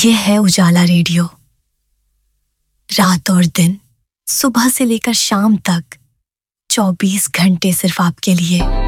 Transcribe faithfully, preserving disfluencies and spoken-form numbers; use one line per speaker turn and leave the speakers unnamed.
ये है उजाला रेडियो। रात और दिन, सुबह से लेकर शाम तक, चौबीस घंटे सिर्फ आपके लिए।